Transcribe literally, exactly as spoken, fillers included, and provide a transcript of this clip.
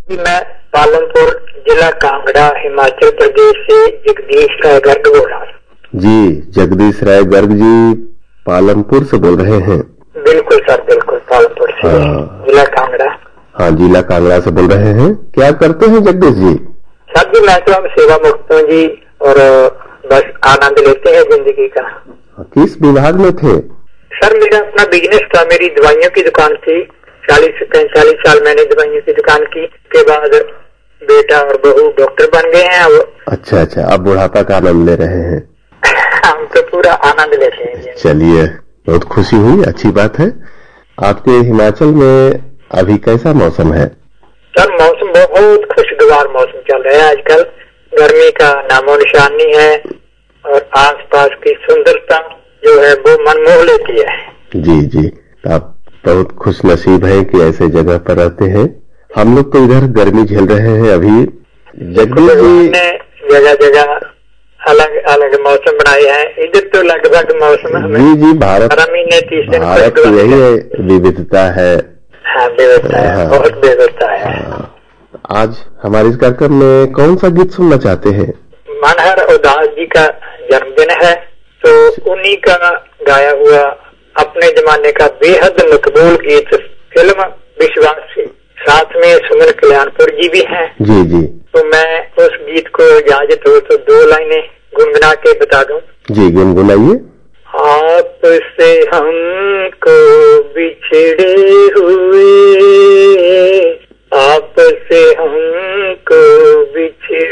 मैं पालमपुर जिला कांगड़ा हिमाचल प्रदेश से जगदीश राय गर्ग बोल रहा हूँ। जी जगदीश राय गर्ग जी पालमपुर से बोल रहे हैं? बिल्कुल सर, बिल्कुल पालमपुर से, हाँ। जिला कांगड़ा। हाँ, जिला कांगड़ा से बोल रहे हैं। क्या करते हैं जगदीश जी? सर जी मैं तो अब सेवा मुक्त हूँ जी, और बस आनंद लेते हैं जिंदगी का। किस विभाग में थे? सर मेरा अपना बिजनेस था, मेरी दवाइयों की दुकान थी। चालीस से पैंतालीस साल मैंने दवाइयों की दुकान की। के बाद बेटा और बहू डॉक्टर बन गए हैं। अब अच्छा अच्छा, अब बुढ़ापा का आनंद ले रहे हैं। हम तो पूरा आनंद लेते हैं। चलिए, बहुत खुशी हुई, अच्छी बात है। आपके हिमाचल में अभी कैसा मौसम है? सर मौसम बहुत खुशगवार मौसम चल रहा है आजकल। गर्मी का नामो निशान नहीं है, और आसपास की सुंदरता जो है वो मन मोह लेती है। जी जी, आप बहुत खुश नसीब हैं कि ऐसे जगह पर रहते हैं। हम लोग तो इधर गर्मी झेल रहे हैं अभी। जगदीश जी ने जगह जगह अलग अलग मौसम बनाए हैं। इधर तो लगभग मौसम जी जी भारत महीने तीस दिन भारत की यही है, विविधता है। हाँ विविधता है, हाँ, बहुत विविधता है। हाँ। आज हमारे इस कार्यक्रम में कौन सा गीत सुनना चाहते हैं? मनहर उदास जी का जन्मदिन है, तो उन्हीं का गाया हुआ अपने जमाने का बेहद मकबूल गीत फिल्म विश्वास से, साथ में सुमन कल्याणपुर जी भी हैं। जी जी, तो मैं उस गीत को इजाजत हो तो दो लाइनें गुनगुना के बता दूं। जी गुनगुनाइए। आपसे हमको बिछड़े हुए, आपसे हमको बिछड़े